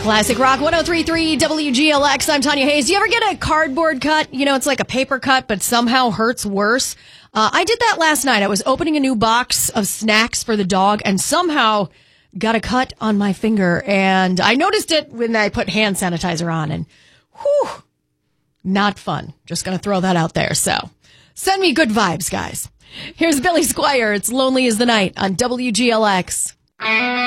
Classic Rock 103.3 WGLX. I'm Tanya Hayes. Do you ever get a cardboard cut? You know, it's like a paper cut, but somehow hurts worse. I did that last night. I was opening a new box of snacks for the dog and somehow got a cut on my finger. And I noticed it when I put hand sanitizer on. And whew, not fun. Just going to throw that out there. So send me good vibes, guys. Here's Billy Squier. It's Lonely as the Night on WGLX.